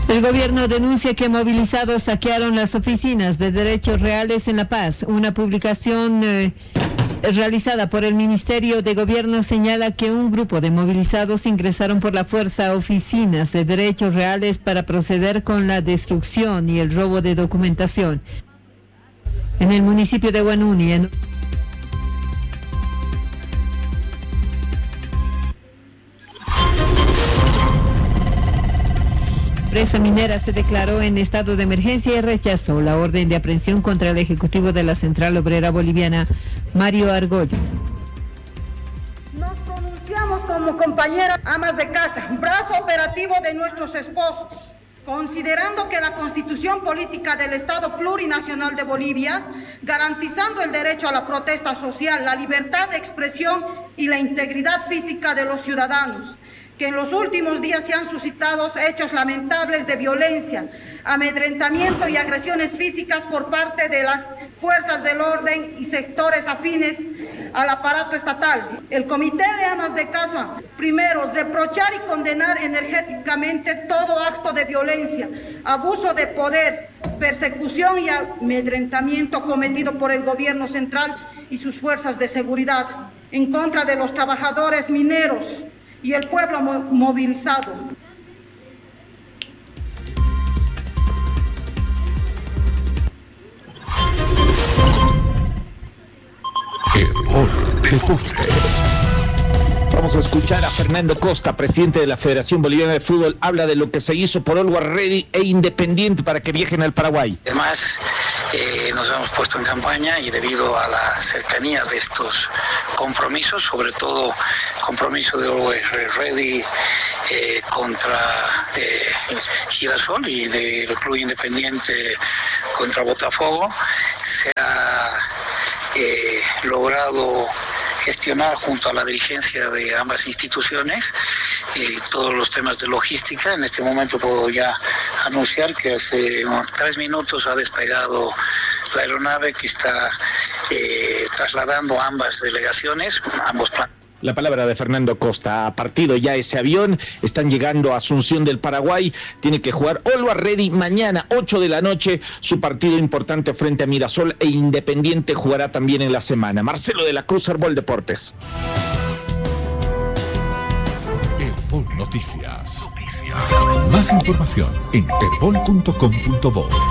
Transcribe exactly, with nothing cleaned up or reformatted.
El gobierno denuncia que movilizados saquearon las oficinas de Derechos Reales en La Paz. Una publicación eh, realizada por el Ministerio de Gobierno señala que un grupo de movilizados ingresaron por la fuerza a oficinas de Derechos Reales para proceder con la destrucción y el robo de documentación. En el municipio de Huanuni, en La empresa minera se declaró en estado de emergencia y rechazó la orden de aprehensión contra el ejecutivo de la Central Obrera Boliviana, Mario Argollo. Nos pronunciamos como compañeras amas de casa, brazo operativo de nuestros esposos, considerando que la Constitución Política del Estado Plurinacional de Bolivia, garantizando el derecho a la protesta social, la libertad de expresión y la integridad física de los ciudadanos, que en los últimos días se han suscitado hechos lamentables de violencia, amedrentamiento y agresiones físicas por parte de las fuerzas del orden y sectores afines al aparato estatal. El Comité de Amas de Casa, primero, reprochar y condenar energéticamente todo acto de violencia, abuso de poder, persecución y amedrentamiento cometido por el gobierno central y sus fuerzas de seguridad en contra de los trabajadores mineros y el pueblo mo- movilizado. Herpol Deportes. Vamos a escuchar a Fernando Costa, presidente de la Federación Boliviana de Fútbol. Habla de lo que se hizo por Always Ready e Independiente para que viajen al Paraguay. Además, eh, nos hemos puesto en campaña y debido a la cercanía de estos compromisos, sobre todo compromiso de Always Ready eh, contra eh, Girasol y del Club Independiente contra Botafogo, se ha eh, logrado gestionar junto a la dirigencia de ambas instituciones eh, todos los temas de logística. En este momento puedo ya anunciar que hace unos tres minutos ha despegado la aeronave que está eh, trasladando ambas delegaciones, ambos planes. La palabra de Fernando Costa. Ha partido ya ese avión, están llegando a Asunción del Paraguay, tiene que jugar Always Ready mañana, ocho de la noche, su partido importante frente a Mirasol, e Independiente jugará también en la semana. Marcelo de la Cruz, Herpol Deportes. Herpol Noticias. Más información en herpol punto com punto bo.